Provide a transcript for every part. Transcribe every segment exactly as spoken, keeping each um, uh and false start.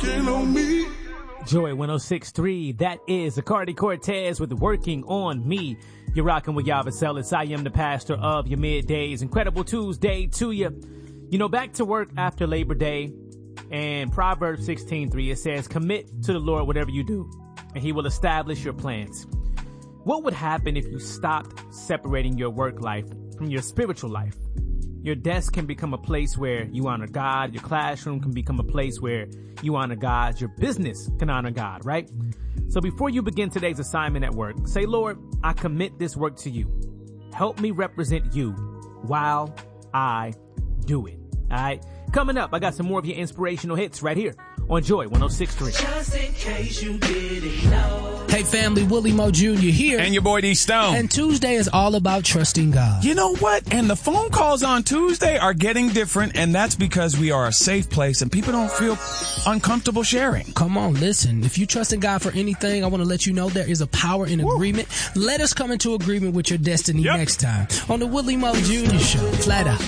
working on me. Joy one oh six point three, that is Acardi Cortez with Working on Me. You're rocking with Yah Vaselis. I am the pastor of your middays. Incredible Tuesday to you. You know, back to work after Labor Day, and Proverbs sixteen three, it says, commit to the Lord whatever you do, and he will establish your plans. What would happen if you stopped separating your work life from your spiritual life? Your desk can become a place where you honor God. Your classroom can become a place where you honor God. Your business can honor God, right? So before you begin today's assignment at work, say, Lord, I commit this work to you. Help me represent you while I do it. All right. Coming up, I got some more of your inspirational hits right here on Joy one oh six point three. Just in case you didn't know. Hey family, Willie Mo Junior here. And your boy D Stone. And Tuesday is all about trusting God. You know what? And the phone calls on Tuesday are getting different, and that's because we are a safe place and people don't feel uncomfortable sharing. Come on, listen. If you trust in God for anything, I want to let you know there is a power in Woo. agreement. Let us come into agreement with your destiny Yep. next time on the Willie Mo Junior Show. Flat out.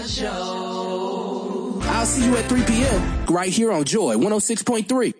I'll see you at three p.m. right here on Joy one oh six point three.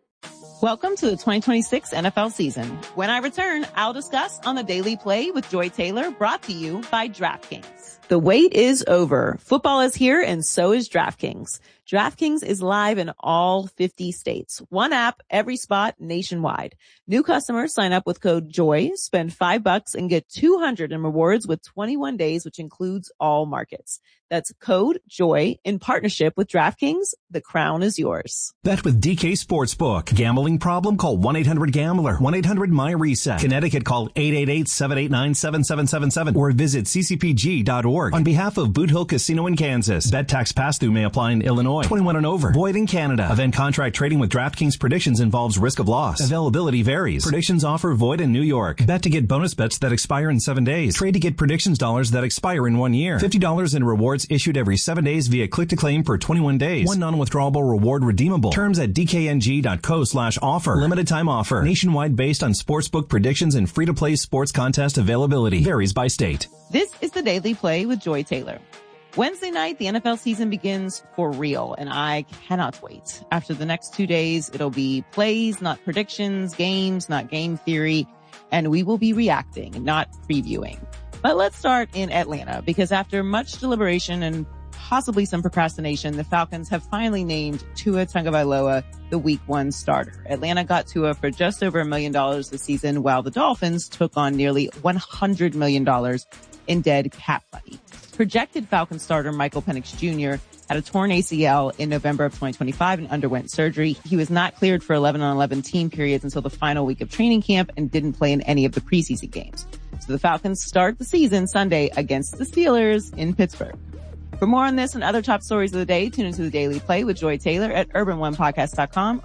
Welcome to the twenty twenty-six N F L season. When I return, I'll discuss on the Daily Play with Joy Taylor, brought to you by DraftKings. The wait is over. Football is here, and so is DraftKings. DraftKings is live in all fifty states. One app, every spot, nationwide. New customers sign up with code JOY, spend five bucks, and get two hundred in rewards with twenty-one days, which includes all markets. That's code JOY in partnership with DraftKings. The crown is yours. Bet with D K Sportsbook. Gambling problem? Call one eight hundred gambler. one eight hundred my reset. Connecticut, call eight eight eight, seven eight nine, seven seven seven seven or visit c c p g dot org. On behalf of Boot Hill Casino in Kansas, bet tax pass-through may apply in Illinois. twenty-one and over. Void in Canada. Event contract trading with DraftKings Predictions involves risk of loss. Availability varies. Predictions offer void in New York. Bet to get bonus bets that expire in seven days. Trade to get predictions dollars that expire in one year. fifty dollars in rewards issued every seven days via click-to-claim per twenty-one days. One non-withdrawable reward redeemable. Terms at d k n g dot co slash offer. Limited time offer. Nationwide based on sportsbook predictions and free-to-play sports contest availability. Varies by state. This is the Daily Play with Joy Taylor. Wednesday night, the N F L season begins for real, and I cannot wait. After the next two days, it'll be plays, not predictions, games, not game theory, and we will be reacting, not previewing. But let's start in Atlanta, because after much deliberation and possibly some procrastination, the Falcons have finally named Tua Tagovailoa the week one starter. Atlanta got Tua for just over a million dollars this season, while the Dolphins took on nearly one hundred million dollars in dead cap money. Projected Falcons starter Michael Penix Junior had a torn A C L in November of twenty twenty-five and underwent surgery. He was not cleared for eleven on eleven team periods until the final week of training camp and didn't play in any of the preseason games. So the Falcons start the season Sunday against the Steelers in Pittsburgh. For more on this and other top stories of the day, tune into the Daily Play with Joy Taylor at urban one podcast dot com.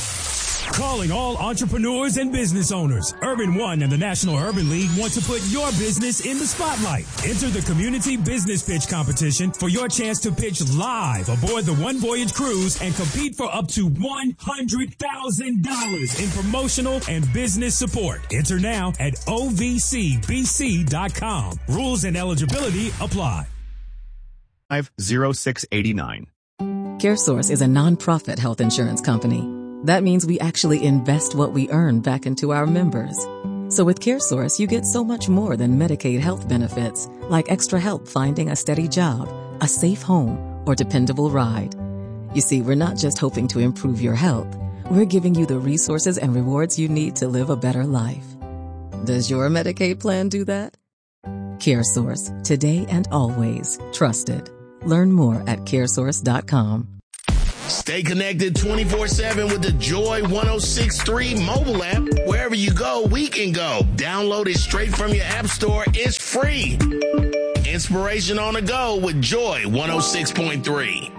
Calling all entrepreneurs and business owners. Urban One and the National Urban League want to put your business in the spotlight. Enter the Community Business Pitch Competition for your chance to pitch live aboard the One Voyage Cruise and compete for up to one hundred thousand dollars in promotional and business support. Enter now at o v c b c dot com. Rules and eligibility apply. five zero six eight nine. CareSource is a nonprofit health insurance company. That means we actually invest what we earn back into our members. So with CareSource, you get so much more than Medicaid health benefits, like extra help finding a steady job, a safe home, or dependable ride. You see, we're not just hoping to improve your health. We're giving you the resources and rewards you need to live a better life. Does your Medicaid plan do that? CareSource, today and always trusted. Learn more at caresource dot com. Stay connected twenty-four seven with the Joy one oh six point three mobile app. Wherever you go, we can go. Download it straight from your app store. It's free. Inspiration on the go with Joy one oh six point three.